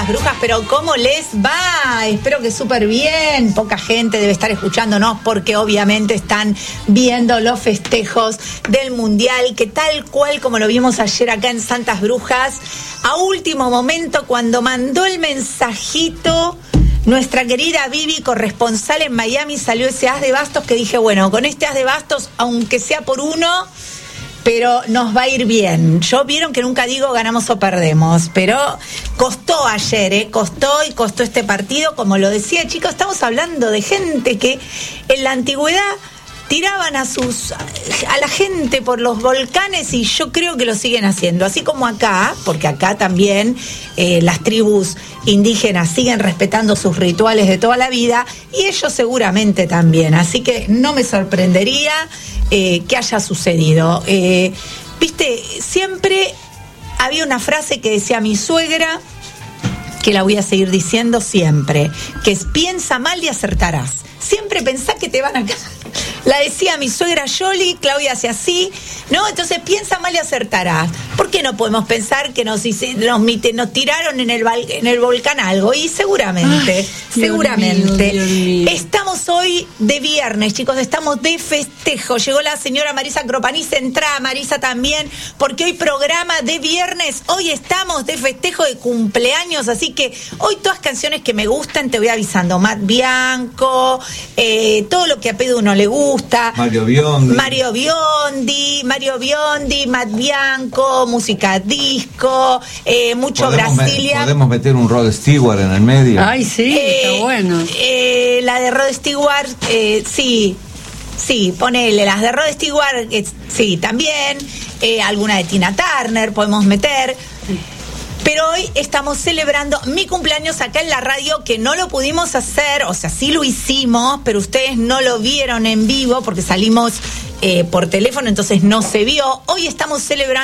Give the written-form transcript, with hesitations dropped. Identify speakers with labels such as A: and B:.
A: Brujas, pero ¿cómo les va? Espero que súper bien. Poca gente debe estar escuchándonos porque obviamente están viendo los festejos del Mundial, que tal cual como lo vimos ayer acá en Santas Brujas, a último momento cuando mandó el mensajito nuestra querida Vivi, corresponsal en Miami, salió ese as de bastos que dije, bueno, con este as de bastos, aunque sea por uno, pero nos va a ir bien. Yo vieron que nunca digo ganamos o perdemos, pero costó ayer, costó este partido. Como lo decía, chicos, estamos hablando de gente que en la antigüedad tiraban a la gente por los volcanes y yo creo que lo siguen haciendo, así como acá, porque acá también las tribus indígenas siguen respetando sus rituales de toda la vida y ellos seguramente también, así que no me sorprendería que haya sucedido. Viste, siempre había una frase que decía mi suegra, que la voy a seguir diciendo siempre, que es piensa mal y acertarás. Siempre pensá que te van a cagar. La decía mi suegra Yoli, Claudia hace así, ¿no? Entonces piensa mal y acertarás. ¿Por qué no podemos pensar que nos tiraron en el volcán algo? Y seguramente. Dios mío. Estamos hoy de viernes, chicos, estamos de festejo. Llegó la señora Marisa Cropaniz, entrá Marisa también, porque hoy programa de viernes, hoy estamos de festejo de cumpleaños, así que hoy todas canciones que me gustan, te voy avisando. Matt Bianco, todo lo que a Pedro no le gusta. Mario Biondi, Matt Bianco, música disco, mucho Brasilia.
B: ¿Podemos meter un Rod Stewart en el medio?
C: Ay, sí, está bueno.
A: La de Rod Stewart, sí, ponele, las de Rod Stewart, sí, también. Alguna de Tina Turner podemos meter. Pero hoy estamos celebrando mi cumpleaños acá en la radio, que no lo pudimos hacer, o sea, sí lo hicimos, pero ustedes no lo vieron en vivo porque salimos por teléfono, entonces no se vio. Hoy estamos celebrando